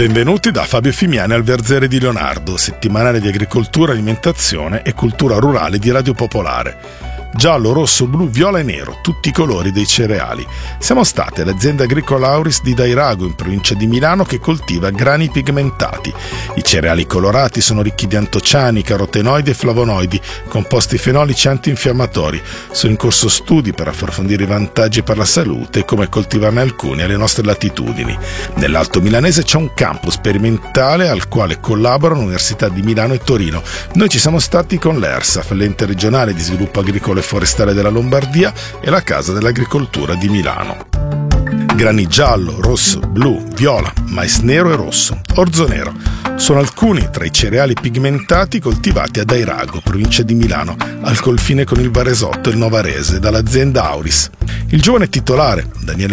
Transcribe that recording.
Benvenuti da Fabio Fimiani al Verzere di Leonardo, settimanale di agricoltura, alimentazione e cultura rurale di Radio Popolare. Giallo, rosso, blu, viola e nero, tutti i colori dei cereali. Siamo stati all'azienda agricola Auris di Dairago, in provincia di Milano, che coltiva grani pigmentati. I cereali colorati sono ricchi di antociani, carotenoidi e flavonoidi, composti fenolici antinfiammatori. Sono in corso studi per approfondire i vantaggi per la salute e come coltivarne alcuni alle nostre latitudini. Nell'Alto Milanese c'è un campo sperimentale al quale collaborano Università di Milano e Torino. Noi ci siamo stati con l'ERSAF, l'ente regionale di sviluppo agricolo e forestale della Lombardia, e la Casa dell'Agricoltura di Milano. Grani giallo, rosso, blu, viola, mais nero e rosso, orzo nero sono alcuni tra i cereali pigmentati coltivati a Dairago, provincia di Milano, al confine con il Varesotto e il Novarese, dall'azienda Auris. Il giovane titolare, Daniele